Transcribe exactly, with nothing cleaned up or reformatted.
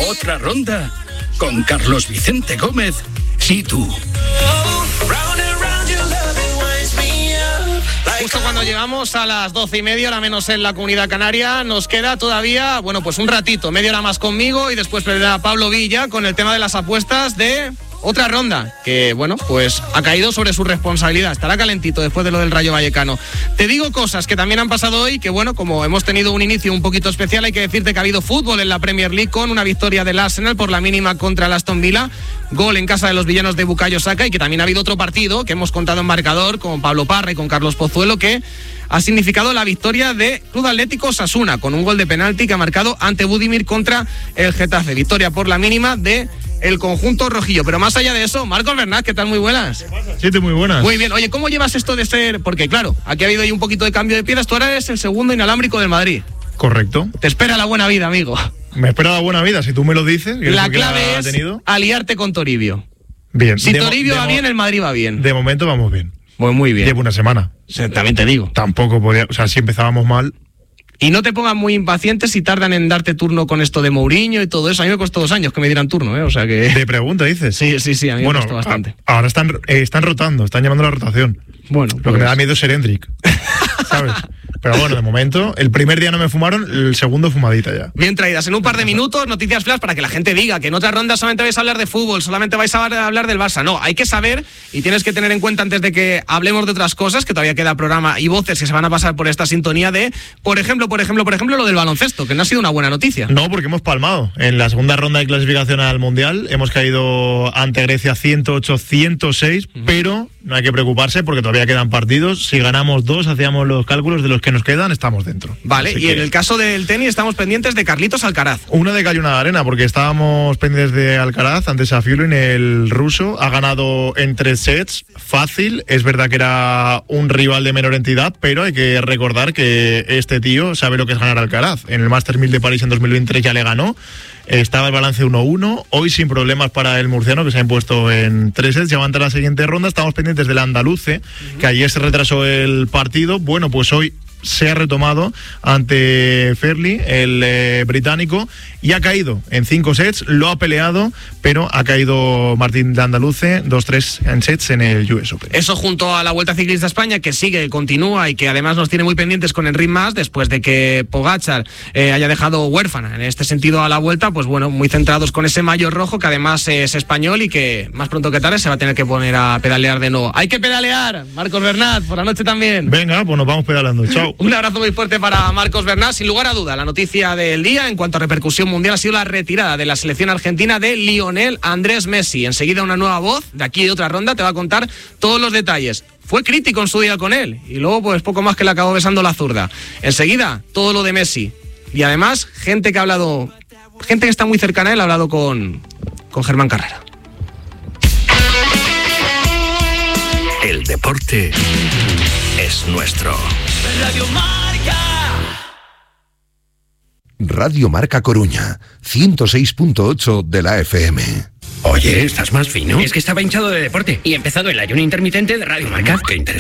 Otra ronda con Carlos Vicente Gómez y tú. Justo cuando llegamos a las doce y media, hora menos en la Comunidad Canaria, nos queda todavía, bueno, pues un ratito, media hora más conmigo y después vendrá Pablo Villa con el tema de las apuestas de otra ronda, que, bueno, pues ha caído sobre su responsabilidad. Estará calentito después de lo del Rayo Vallecano. Te digo cosas que también han pasado hoy, que, bueno, como hemos tenido un inicio un poquito especial, hay que decirte que ha habido fútbol en la Premier League con una victoria del Arsenal por la mínima contra el Aston Villa, gol en casa de los villanos de Bukayo Saka, y que también ha habido otro partido que hemos contado en marcador con Pablo Parra y con Carlos Pozuelo, que ha significado la victoria de Club Atlético Osasuna con un gol de penalti que ha marcado ante Budimir contra el Getafe. Victoria por la mínima de el conjunto rojillo. Pero más allá de eso, Marcos Bernat, ¿qué tal? Muy buenas. Sí, muy buenas. Muy bien. Oye, ¿cómo llevas esto de ser...? Porque claro, aquí ha habido ahí un poquito de cambio de piedras. Tú ahora eres el segundo inalámbrico del Madrid. Correcto. Te espera la buena vida, amigo. Me espera la buena vida, si tú me lo dices. La clave es tenido. aliarte con Toribio. Bien. Si de Toribio mo- va de bien, el Madrid va bien. De momento vamos bien. Pues muy bien. Llevo una semana. Sí, también te digo. Tampoco podía... O sea, si empezábamos mal... Y no te pongan muy impacientes si tardan en darte turno con esto de Mourinho y todo eso. A mí me costó dos años que me dieran turno, ¿eh? O sea que... De pregunta, dices. Sí, sí, sí, a mí bueno, me costó bastante. A, ahora están, eh, están rotando, están llamando a la rotación. Bueno, Lo pues... que me da miedo es ser Hendrik. ¿Sabes? Pero bueno, de momento, el primer día no me fumaron, el segundo fumadita ya. Bien traídas. En un par de minutos, noticias flash para que la gente diga que en otra ronda solamente vais a hablar de fútbol, solamente vais a hablar del Barça. No, hay que saber y tienes que tener en cuenta antes de que hablemos de otras cosas, que todavía queda programa y voces que se van a pasar por esta sintonía de, por ejemplo, por ejemplo, por ejemplo, lo del baloncesto, que no ha sido una buena noticia. No, porque hemos palmado. En la segunda ronda de clasificación al Mundial hemos caído ante Grecia ciento ocho a ciento seis, uh-huh. Pero no hay que preocuparse porque todavía quedan partidos. Si ganamos dos, hacíamos los cálculos de los que nos quedan, estamos dentro. Vale, Así y que... en el caso del tenis estamos pendientes de Carlitos Alcaraz. Una de cal y una de arena, porque estábamos pendientes de Alcaraz, antes a Fiulin, el ruso, ha ganado en tres sets, fácil. Es verdad que era un rival de menor entidad, pero hay que recordar que este tío sabe lo que es ganar a Alcaraz. En el Masters mil de París en dos mil veintitrés ya le ganó. Estaba el balance uno uno, hoy sin problemas para el murciano, que se ha impuesto en tres sets, ya va a entrar a la siguiente ronda. Estamos pendientes del andaluce, uh-huh. que ayer se retrasó el partido. Bueno, pues hoy se ha retomado ante Fairley, el eh, británico, y ha caído en cinco sets, lo ha peleado, pero ha caído Martín de Andaluce dos tres en sets en el U S Open. Eso junto a la Vuelta Ciclista a España, que sigue, continúa y que además nos tiene muy pendientes con Enric Mas, después de que Pogačar eh, haya dejado huérfana en este sentido a la Vuelta, pues bueno, muy centrados con ese maillot rojo, que además es español y que más pronto que tarde se va a tener que poner a pedalear de nuevo. ¡Hay que pedalear! Marcos Bernat, por la noche también. Venga, pues nos vamos pedaleando. Chao. Un abrazo muy fuerte para Marcos Bernat. Sin lugar a duda, la noticia del día en cuanto a repercusión mundial ha sido la retirada de la selección argentina de Lionel Andrés Messi. Enseguida una nueva voz de aquí de otra ronda te va a contar todos los detalles. Fue crítico en su día con él y luego pues poco más que le acabó besando la zurda. Enseguida todo lo de Messi y además gente que ha hablado, gente que está muy cercana a él ha hablado con, con Germán Carrera. El deporte es nuestro. Radio Marca. Radio Marca Coruña, ciento seis punto ocho de la F M. Oye, ¿estás más fino? Es que estaba hinchado de deporte y he empezado el ayuno intermitente de Radio Marca. Qué interesante.